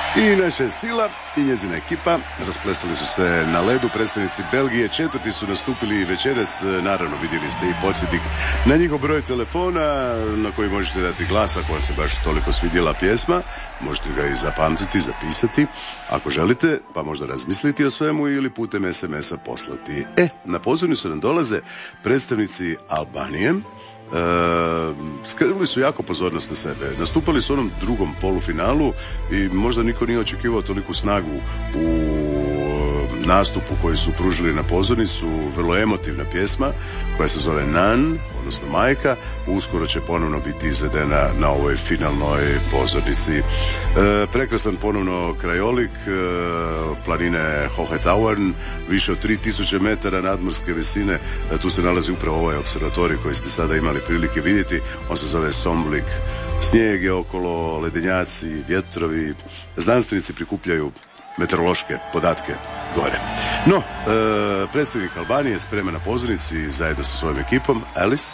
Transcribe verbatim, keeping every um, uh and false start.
I naša Sila i njezina ekipa rasplesali su se na ledu. Predstavnici Belgije četvrti su nastupili večeras. Naravno, vidjeli ste i podsjetnik na njihov broj telefona na koji možete dati glas ako vam se baš toliko svidjela pjesma. Možete ga i zapamtiti, zapisati ako želite, pa možda razmisliti o svemu ili putem es em es a poslati. E, na pozornicu nam dolaze predstavnici Albanije. E, skrenuli su jako pozornost na sebe. Nastupali su u onom drugom polufinalu i možda niko nije očekivao toliku snagu u nastupu koji su pružili na pozornicu. Vrlo emotivna pjesma koja se zove Nan, odnosno Majka. Uskoro će ponovno biti izvedena na ovoj finalnoj pozornici. E, prekrasan ponovno krajolik, e, planine Hohetauern, više od tri tisuće metara nadmorske visine. E, tu se nalazi upravo ovaj observatorij koji ste sada imali prilike vidjeti. On se zove Somblik. Snijeg je okolo, ledenjaci, vjetrovi. Znanstvenici prikupljaju meteorološke podatke gore. No, e, predstavnik Albanije sprema na pozornici zajedno sa svojom ekipom. Alice?